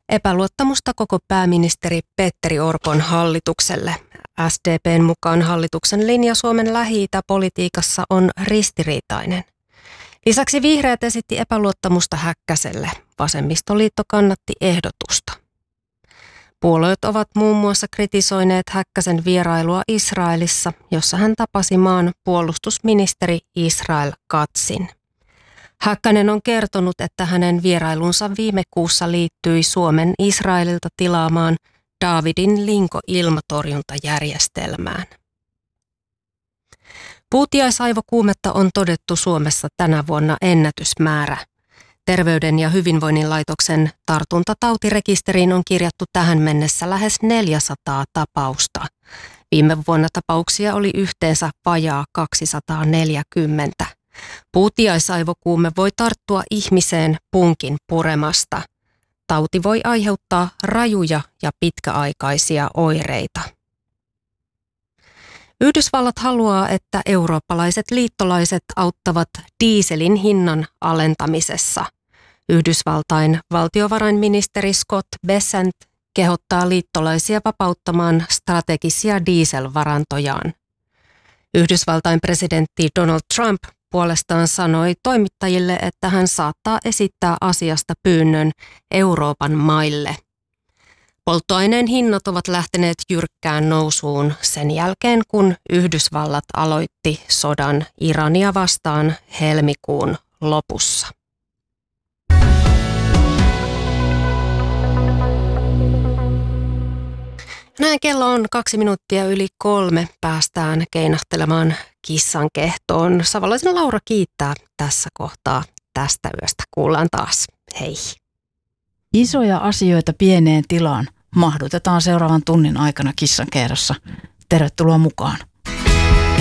epäluottamusta koko pääministeri Petteri Orpon hallitukselle. SDP:n mukaan hallituksen linja Suomen Lähi-itä-politiikassa on ristiriitainen. Lisäksi vihreät esitti epäluottamusta Häkkäselle. Vasemmistoliitto kannatti ehdotusta. Puolueet ovat muun muassa kritisoineet Häkkäsen vierailua Israelissa, jossa hän tapasi maan puolustusministeri Israel Katzin. Häkkänen on kertonut, että hänen vierailunsa viime kuussa liittyi Suomen Israelilta tilaamaan Davidin Linko-ilmatorjuntajärjestelmään. Puutiaisaivokuumetta on todettu Suomessa tänä vuonna ennätysmäärä. Terveyden ja hyvinvoinnin laitoksen tartuntatautirekisteriin on kirjattu tähän mennessä lähes 400 tapausta. Viime vuonna tapauksia oli yhteensä vajaa 240. Puutiaisaivokuume voi tarttua ihmiseen punkin puremasta. Tauti voi aiheuttaa rajuja ja pitkäaikaisia oireita. Yhdysvallat haluaa, että eurooppalaiset liittolaiset auttavat dieselin hinnan alentamisessa. Yhdysvaltain valtiovarainministeri Scott Bessent kehottaa liittolaisia vapauttamaan strategisia dieselvarantojaan. Yhdysvaltain presidentti Donald Trump puolestaan sanoi toimittajille, että hän saattaa esittää asiasta pyynnön Euroopan maille. Polttoaineen hinnat ovat lähteneet jyrkkään nousuun sen jälkeen, kun Yhdysvallat aloitti sodan Irania vastaan helmikuun lopussa. Näin kello on 2:02. Päästään keinahtelemaan kissan kehtoon. Savolaisen Laura kiittää tässä kohtaa tästä yöstä. Kuullaan taas. Hei. Isoja asioita pieneen tilaan mahdutetaan seuraavan tunnin aikana kissan kerrossa. Tervetuloa mukaan.